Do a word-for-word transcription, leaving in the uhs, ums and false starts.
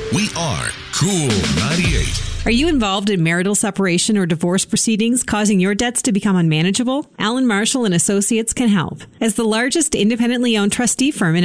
We are Cool ninety-eight. Are you involved in marital separation or divorce proceedings causing your debts to become unmanageable? Alan Marshall and Associates can help. As the largest independently owned trustee firm in